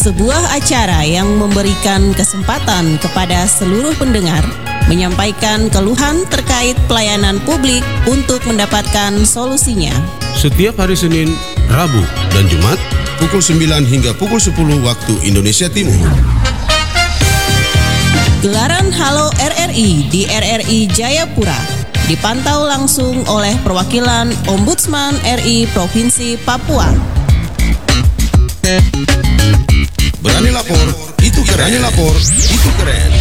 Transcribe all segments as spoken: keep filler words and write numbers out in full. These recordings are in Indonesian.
sebuah acara yang memberikan kesempatan kepada seluruh pendengar menyampaikan keluhan terkait pelayanan publik untuk mendapatkan solusinya. Setiap hari Senin, Rabu, dan Jumat pukul sembilan hingga pukul sepuluh waktu Indonesia Timur. Gelaran Halo R R I di R R I Jayapura dipantau langsung oleh perwakilan Ombudsman R I Provinsi Papua. Berani lapor, itu keren. Berani lapor, itu keren.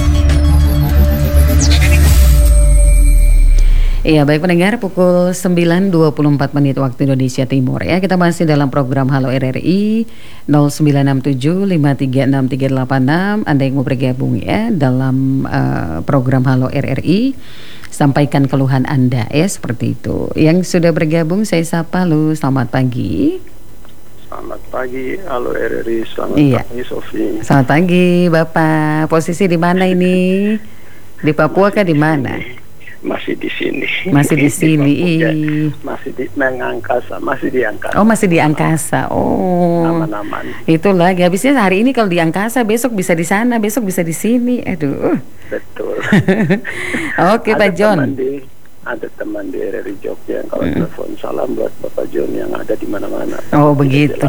Iya, baik pendengar, pukul sembilan dua puluh empat menit waktu Indonesia Timur ya. Kita masih dalam program Halo R R I nol sembilan enam tujuh lima tiga enam tiga delapan enam. Anda yang mau bergabung ya dalam uh, program Halo R R I, sampaikan keluhan Anda ya, seperti itu. Yang sudah bergabung saya sapa lu, selamat pagi. Selamat pagi, Halo R R I, selamat iya. pagi Sofi. Selamat pagi Bapak. Posisi di mana ini? Di Papua kah di mana? Masih di sini. Masih di sini. Di Papua, masih di mengangkasa, masih di angkasa. Oh, masih di angkasa. Oh. Aman-aman. Itu lagi. Habisnya hari ini kalau di angkasa, besok bisa di sana, besok bisa di sini. Aduh. Betul. Oke, Pak John. Di, ada teman di R R I Jogja yang kalau hmm. telepon salam buat Bapak John yang ada di mana-mana. Oh, begitu.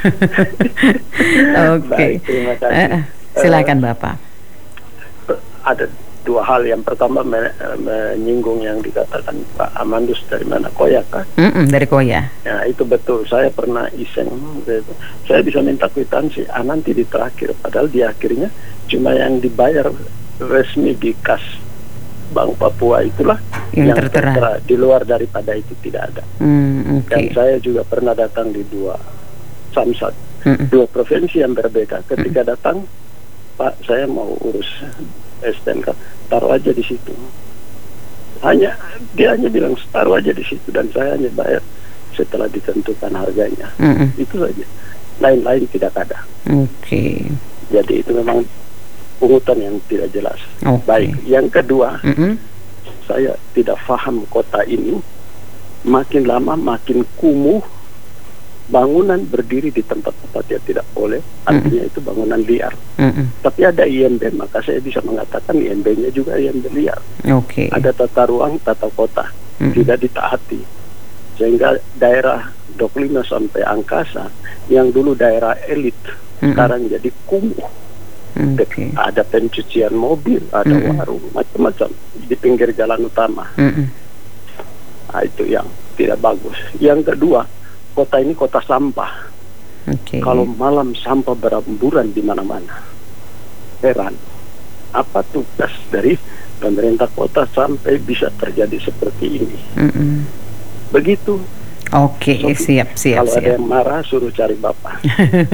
Oke. Okay. Terima kasih. Uh, silakan uh, Bapak. Ada dua hal. Yang pertama menyinggung yang dikatakan Pak Amandus dari mana, Koya kan? Mm-mm, dari Koya. Ya itu betul. Saya pernah iseng. Saya bisa minta kwitansi ah, nanti di terakhir. Padahal di akhirnya cuma yang dibayar resmi di kas Bank Papua itulah yang, yang tertera. tertera. Di luar daripada itu tidak ada. Mm, okay. Dan saya juga pernah datang di dua samsat, Mm-mm. dua provinsi yang berbeda. Ketika Mm-mm. datang, Pak saya mau urus S T N K, taruh aja di situ. Hanya dia hanya bilang taruh aja di situ dan saya hanya bayar setelah ditentukan harganya. Mm-mm. Itu saja. Lain-lain tidak ada. Oke. Okay. Jadi itu memang pungutan yang tidak jelas. Okay. Baik. Yang kedua, Mm-mm. saya tidak paham kota ini makin lama makin kumuh. Bangunan berdiri di tempat-tempat yang tidak boleh, artinya Mm-mm. itu bangunan liar. Mm-mm. Tapi ada I M B, maka saya bisa mengatakan I M B-nya juga I M B liar. Okay. Ada tata ruang, tata kota, Mm-mm. tidak ditaati. Sehingga daerah dua puluh lima sampai Angkasa, yang dulu daerah elit, Mm-mm. sekarang jadi kumuh. Okay. Ada pencucian mobil, ada Mm-mm. warung, macam-macam di pinggir jalan utama. Nah, itu yang tidak bagus. Yang kedua, kota ini kota sampah. Okay. Kalau malam sampah beramburan di mana-mana. Heran, apa tugas dari pemerintah kota sampai bisa terjadi seperti ini? Mm-mm. Begitu. Oke, okay, siap, siap. Kalau siap. ada yang marah, suruh cari bapak.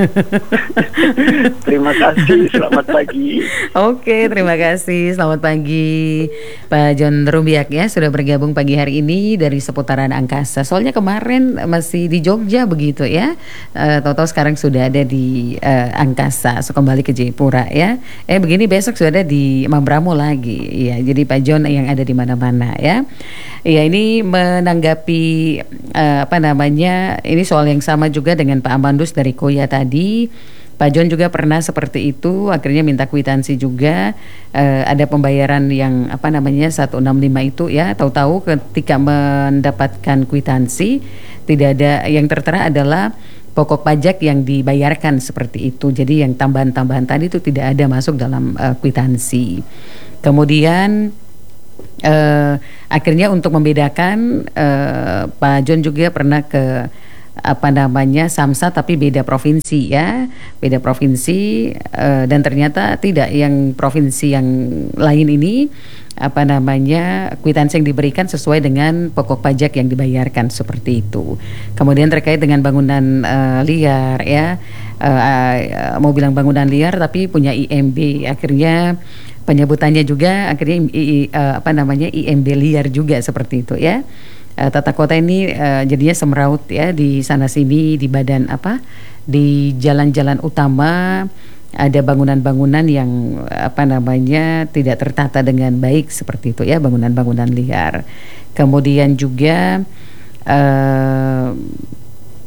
Terima kasih, selamat pagi. Oke, okay, terima kasih, selamat pagi Pak John Rubiak ya, sudah bergabung pagi hari ini dari seputaran angkasa. Soalnya kemarin masih di Jogja begitu ya, uh, tahu-tahu sekarang sudah ada di uh, angkasa, so kembali ke Jayapura ya. Eh begini besok sudah ada di Mambramo lagi, ya. Jadi Pak John yang ada di mana-mana ya. Ya ini menanggapi uh, apa namanya, ini soal yang sama juga dengan Pak Amandus dari Koya tadi. Pak John juga pernah seperti itu, akhirnya minta kwitansi juga. Uh, ada pembayaran yang apa namanya seratus enam puluh lima itu ya, tahu-tahu ketika mendapatkan kwitansi tidak ada yang tertera adalah pokok pajak yang dibayarkan seperti itu. Jadi yang tambahan-tambahan tadi itu tidak ada masuk dalam uh, kwitansi. Kemudian Uh, akhirnya untuk membedakan, uh, Pak John juga pernah ke apa namanya Samsat tapi beda provinsi ya, beda provinsi uh, dan ternyata tidak, yang provinsi yang lain ini apa namanya kwitansi yang diberikan sesuai dengan pokok pajak yang dibayarkan seperti itu. Kemudian terkait dengan bangunan uh, liar ya, uh, uh, mau bilang bangunan liar tapi punya I M B, akhirnya penyebutannya juga akhirnya I, I, uh, apa namanya I M B liar juga seperti itu ya. Uh, tata kota ini uh, jadinya semeraut ya di sana sini, di badan apa, di jalan-jalan utama ada bangunan-bangunan yang apa namanya tidak tertata dengan baik seperti itu ya, bangunan-bangunan liar. Kemudian juga uh,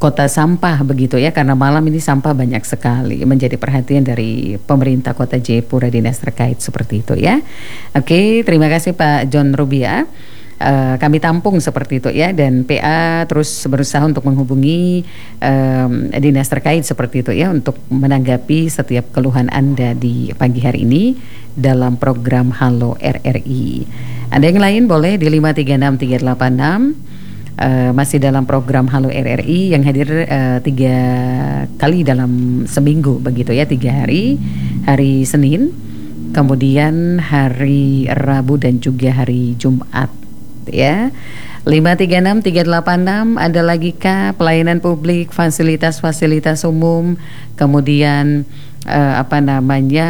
kota sampah begitu ya, karena malam ini sampah banyak sekali, menjadi perhatian dari pemerintah Kota Jayapura, dinas terkait seperti itu ya. Oke, terima kasih Pak John Rubia. Uh, kami tampung seperti itu ya, dan P A terus berusaha untuk menghubungi um, dinas terkait seperti itu ya, untuk menanggapi setiap keluhan Anda di pagi hari ini dalam program Halo R R I. Ada yang lain boleh di lima tiga enam tiga delapan enam. Uh, masih dalam program Halo R R I yang hadir uh, tiga kali dalam seminggu begitu ya, tiga hari, hari Senin, kemudian hari Rabu dan juga hari Jumat ya. Lima tiga enam tiga delapan enam. Ada lagi kah pelayanan publik, fasilitas-fasilitas umum, kemudian uh, apa namanya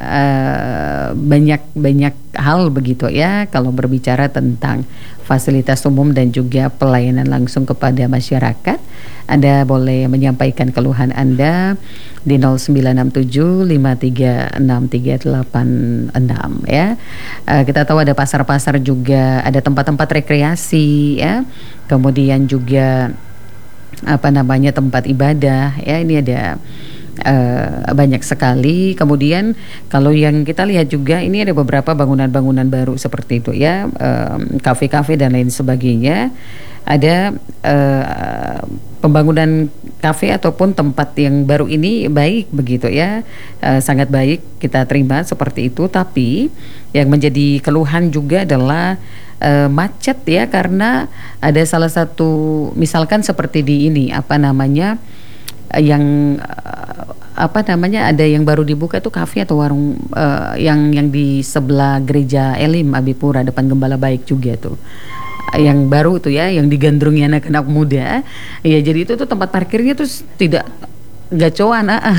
uh, banyak-banyak hal begitu ya, kalau berbicara tentang fasilitas umum dan juga pelayanan langsung kepada masyarakat. Anda boleh menyampaikan keluhan Anda di nol sembilan enam tujuh lima tiga enam tiga delapan enam ya. Uh, kita tahu ada pasar-pasar juga, ada tempat-tempat rekreasi ya. Kemudian juga apa namanya tempat ibadah ya, ini ada Uh, banyak sekali. Kemudian kalau yang kita lihat juga ini ada beberapa bangunan-bangunan baru seperti itu ya, um, kafe-kafe dan lain sebagainya. Ada uh, pembangunan kafe ataupun tempat yang baru ini baik begitu ya, uh, sangat baik, kita terima seperti itu. Tapi yang menjadi keluhan juga adalah uh, macet ya, karena ada salah satu misalkan seperti di ini apa namanya yang uh, apa namanya ada yang baru dibuka itu kafe atau warung uh, yang yang di sebelah gereja Elim Abipura depan Gembala Baik juga tuh, yang baru tuh ya, yang digandrungi anak-anak muda ya. Jadi itu tuh tempat parkirnya tuh tidak gacoan ah.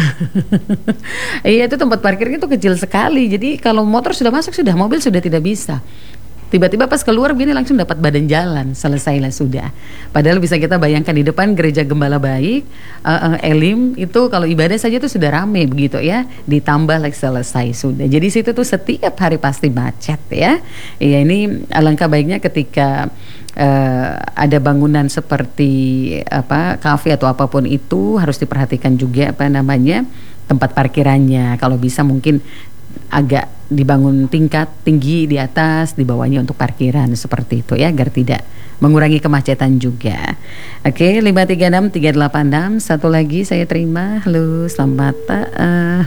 Iya, itu tempat parkirnya tuh kecil sekali. Jadi kalau motor sudah masuk, sudah mobil sudah tidak bisa. Tiba-tiba pas keluar begini langsung dapat badan jalan, selesailah sudah. Padahal bisa kita bayangkan di depan gereja Gembala Baik, uh, uh, Elim itu kalau ibadah saja tuh sudah rame begitu ya, ditambah lagi selesai sudah. Jadi situ tuh setiap hari pasti macet ya. Iya, ini alangkah baiknya ketika uh, ada bangunan seperti apa kafe atau apapun itu harus diperhatikan juga apa namanya tempat parkirannya. Kalau bisa mungkin agak dibangun tingkat tinggi di atas, di bawahnya untuk parkiran seperti itu ya, agar tidak mengurangi kemacetan juga. Oke, lima tiga enam tiga delapan enam. Satu lagi saya terima. Halo, selamat uh.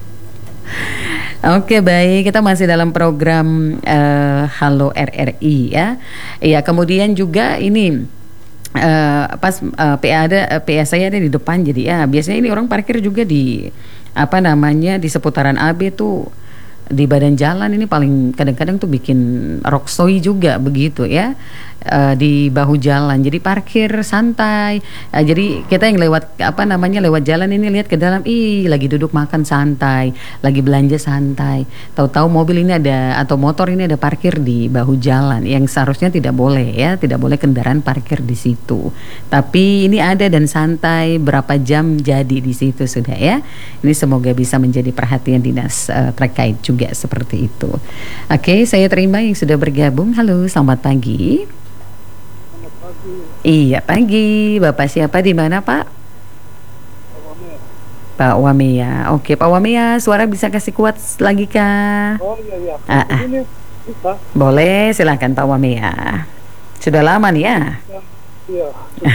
Oke, baik, kita masih dalam program uh, Halo R R I ya. Iya, kemudian juga ini uh, pas uh, P A ada uh, P A saya ada di depan, jadi ya biasanya ini orang parkir juga di apa namanya di seputaran A B tuh, di badan jalan ini paling kadang-kadang tuh bikin roksoi juga begitu ya, uh, di bahu jalan. Jadi parkir santai. Uh, jadi kita yang lewat apa namanya lewat jalan ini lihat ke dalam, ih lagi duduk makan santai, lagi belanja santai. Tahu-tahu mobil ini ada atau motor ini ada parkir di bahu jalan, yang seharusnya tidak boleh ya, tidak boleh kendaraan parkir di situ. Tapi ini ada dan santai, berapa jam jadi di situ sudah ya. Ini semoga bisa menjadi perhatian dinas uh, terkait juga. Juga seperti itu. Oke, saya terima yang sudah bergabung. Halo, selamat pagi. Selamat pagi. Iya, pagi. Bapak siapa, di mana Pak? Pak Wamea. Pak Wamea. Oke, Pak Wamea, suara bisa kasih kuat lagi kah? Oh iya iya. Ah, ah. Ini bisa. Boleh, silakan Pak Wamea. Sudah lama nih ya? Ya, iya.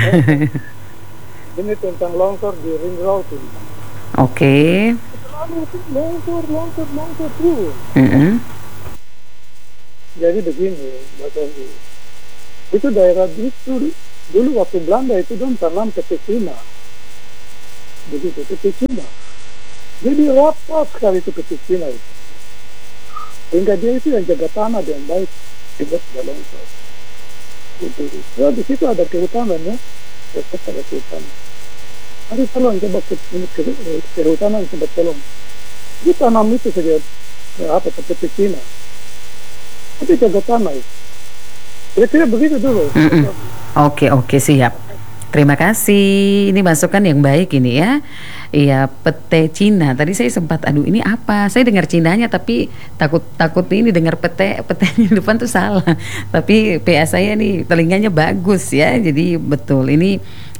Ini tentang longsor di Ring Road. Oke. Longsor, longsor, longsor terus. Mm-hmm. Jadi begini, Mbak Sandy. Itu daerah itu dulu waktu Belanda itu dong tanam petik Cina. Begitu, petik Cina. Jadi rapat sekali itu petik Cina itu. Sehingga dia itu yang jaga tanah dengan baik, tidak sudah longsor. Itu. Ya, di situ ada kehutanan ya, tetap ada kehutanan. Ada tolong coba ke, ke, ke, kehutanan coba tolong. Dia tanam itu saja apa seperti Cina. Tapi jaga tanah itu. Kira-kira begitu dulu. Mm-mm. Oke oke siap. Terima kasih. Ini masukan yang baik ini ya. Iya, pete Cina. Tadi saya sempat aduh ini apa? Saya dengar Cinanya tapi takut takut ini dengar pete petenya di depan tuh salah. Tapi P A saya nih telinganya bagus ya. Jadi betul ini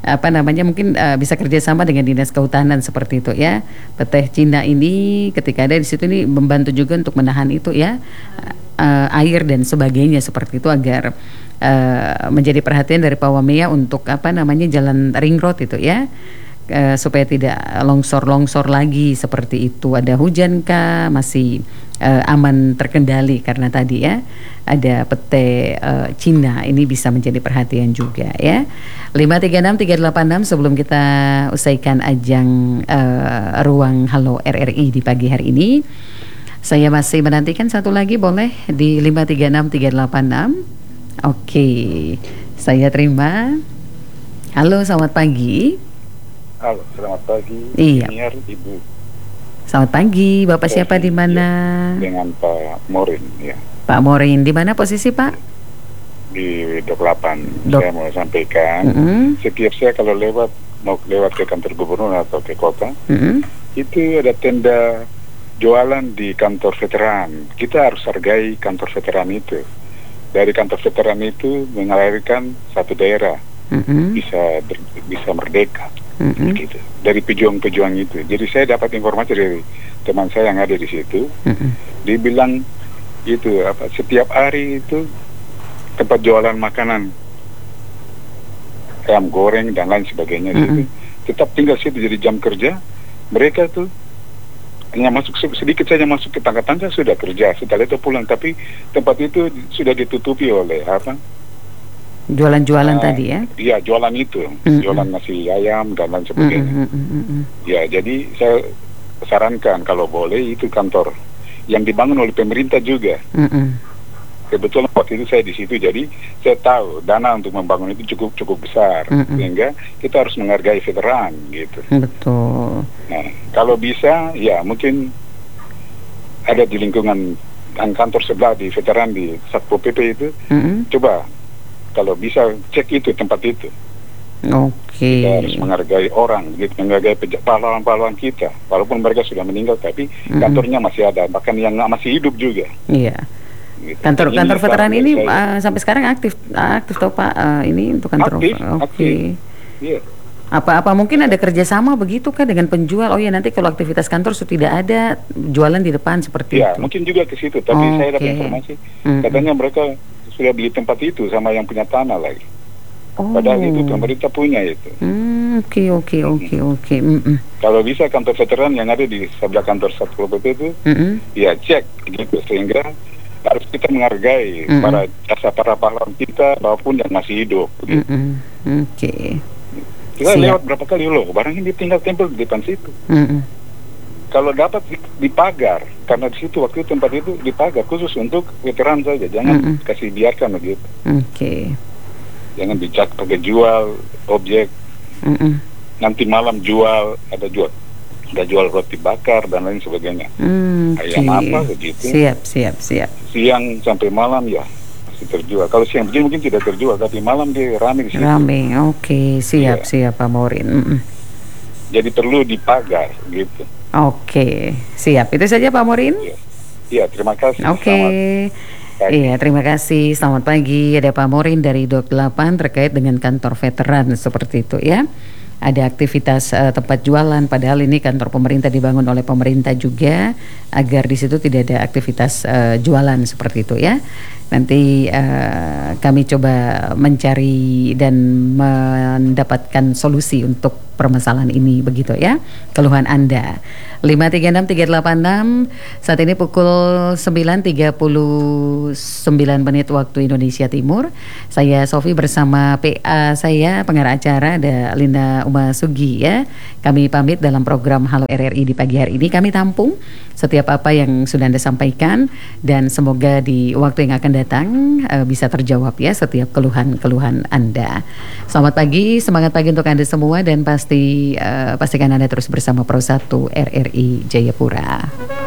apa namanya mungkin uh, bisa kerjasama dengan dinas kehutanan seperti itu ya. Peteh Cina ini ketika ada di situ ini membantu juga untuk menahan itu ya, uh, air dan sebagainya seperti itu agar uh, menjadi perhatian dari Pak Wamea untuk apa namanya jalan ring road itu ya. Uh, supaya tidak longsor-longsor lagi seperti itu. Ada hujan kah masih uh, aman terkendali karena tadi ya ada pete uh, Cina ini bisa menjadi perhatian juga ya. lima tiga enam tiga delapan enam sebelum kita usaikan ajang uh, ruang Halo R R I di pagi hari ini. Saya masih menantikan satu lagi boleh di lima tiga enam tiga delapan enam. Oke, saya terima. Halo, selamat pagi. Halo, selamat pagi. Iya. Senior, Ibu. Selamat pagi, Bapak Saya siapa di mana? Dengan Pak Morin, ya. Pak Morin, di mana posisi Pak? Di dua puluh delapan. Dok. Saya mau sampaikan, Mm-hmm. setiap saya kalau lewat mau lewat ke kantor gubernur atau ke kota, Mm-hmm. itu ada tenda jualan di kantor veteran. Kita harus hargai kantor veteran itu. Dari kantor veteran itu mengalirkan satu daerah Mm-hmm. bisa ber, bisa merdeka. Mm-hmm. Gitu. Dari pejuang-pejuang itu. Jadi saya dapat informasi dari teman saya yang ada di situ. Mm-hmm. Dia bilang itu apa setiap hari itu tempat jualan makanan ayam goreng dan lain sebagainya Mm-hmm. situ, tetap tinggal situ. Jadi jam kerja mereka tuh hanya masuk sedikit saja masuk ke tangga-tangga sudah kerja, setelah itu pulang. Tapi tempat itu sudah ditutupi oleh apa? Jualan-jualan Uh, tadi ya? Iya, jualan itu, Mm-hmm. jualan nasi ayam dan lain sebagainya. Mm-hmm. Mm-hmm. Ya, jadi saya sarankan kalau boleh itu kantor yang dibangun oleh pemerintah juga. Mm-hmm. Kebetulan waktu itu saya di situ, jadi saya tahu dana untuk membangun itu cukup cukup besar, Mm-mm. sehingga kita harus menghargai veteran gitu. Betul. Nah, kalau bisa, ya mungkin ada di lingkungan dan kantor sebelah di veteran di Satpol P P itu, Mm-mm. coba kalau bisa cek itu tempat itu. Oke. Kita harus menghargai orang, gitu, menghargai peja- pahlawan-pahlawan kita, walaupun mereka sudah meninggal, tapi Mm-mm. kantornya masih ada, bahkan yang nggak masih hidup juga. Iya. Gitu. Kantor Ini kantor veteran saran ini dari saya. uh, sampai sekarang aktif aktif toh Pak uh, ini untuk kantor. Aktif, Oke. aktif. Iya. Apa-apa mungkin ada kerjasama begitu kan dengan penjual? Oh ya nanti kalau aktivitas kantor sudah tidak ada jualan di depan seperti Ya, itu. mungkin juga ke situ, tapi Oke. saya dapat informasi Mm-mm. katanya mereka sudah beli tempat itu sama yang punya tanah lagi. Oh. Padahal itu pemerintah punya itu. Hmm, Oke oke oke oke. Mm-mm. Kalau bisa kantor veteran yang ada di sebelah kantor Satpol P P itu, Mm-mm. ya cek gitu, sehingga harus kita menghargai Mm-mm. para jasa para pahlawan kita maupun yang masih hidup. Gitu. Mm-mm. Oke. Kita Siap. lewat berapa kali loh, barang ini tinggal tempel di depan situ. Mm-mm. Kalau dapat di- dipagar, karena di situ waktu itu tempat itu dipagar khusus untuk veteran saja, jangan Mm-mm. kasih biarkan begitu. Oke. Jangan dicat pakai jual objek, Mm-mm. nanti malam jual, ada jual ada jual roti bakar dan lain sebagainya. Hmm, Ayam oke. apa begitu. Siap siap siap. Siang sampai malam ya masih terjual. Kalau siang begini mungkin tidak terjual, tapi malam dia ramai di situ. Rame. Oke siap Iya. siap Pak Morin. Mm-mm. Jadi perlu dipagar gitu. Oke siap. Itu saja Pak Morin. Iya, ya, terima kasih. Oke. Selamat pagi. Iya, terima kasih. Selamat pagi. Ada Pak Morin dari dua puluh delapan terkait dengan kantor veteran seperti itu ya. Ada aktivitas uh, tempat jualan, padahal ini kantor pemerintah dibangun oleh pemerintah juga agar di situ tidak ada aktivitas uh, jualan seperti itu ya. Nanti uh, kami coba mencari dan mendapatkan solusi untuk permasalahan ini begitu ya. Keluhan Anda. lima tiga enam tiga delapan enam. Saat ini pukul sembilan tiga puluh sembilan menit waktu Indonesia Timur. Saya Sofi bersama P A saya pengarah acara ada Linda Uma Sugi ya. Kami pamit dalam program Halo R R I di pagi hari ini. Kami tampung setiap apa yang sudah Anda sampaikan dan semoga di waktu yang akan datang uh, bisa terjawab ya setiap keluhan-keluhan Anda. Selamat pagi, semangat pagi untuk Anda semua dan pasti uh, pastikan Anda terus bersama Pro satu R R I Jayapura.